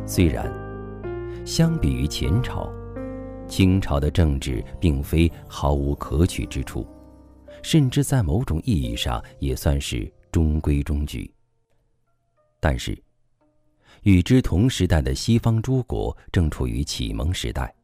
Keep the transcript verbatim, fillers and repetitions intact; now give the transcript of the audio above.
虽然相比于前朝，清朝的政治并非毫无可取之处，甚至在某种意义上也算是中规中矩。但是与之同时代的西方诸国正处于启蒙时代，